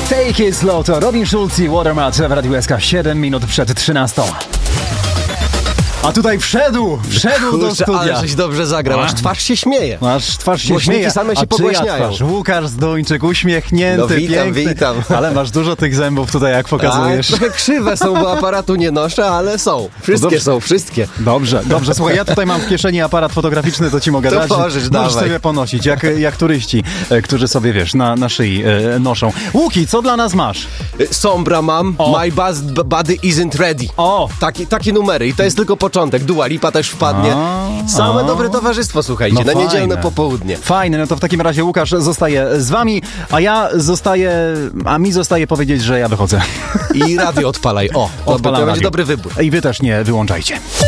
Take it slow to Robin Schulz i Watermat w Radiu SK 7 minut przed 13. A tutaj wszedł do studia. Ale żeś dobrze zagrał, aż twarz się śmieje. Aż twarz się Głośniki śmieje, same się pogłaśniają. Łukasz Zduńczyk, uśmiechnięty, No piękny. witam. Ale masz dużo tych zębów tutaj, jak pokazujesz. Trochę krzywe są, bo aparatu nie noszę, ale są. Wszystkie. Dobrze. Słuchaj, ja tutaj mam w kieszeni aparat fotograficzny, to ci mogę dać. Możesz sobie ponosić, jak turyści, którzy sobie, wiesz, na szyi noszą. Łuki, co dla nas masz? Sombra mam, My Body Isn't Ready. Takie numery i to jest tylko początek. Dua Lipa też wpadnie. Same dobre towarzystwo, słuchajcie, na niedzielne popołudnie. Fajne, no to w takim razie Łukasz zostaje z wami, a mi zostaje powiedzieć, że ja wychodzę. I radio odpalaj. To będzie dobry wybór. I wy też nie wyłączajcie.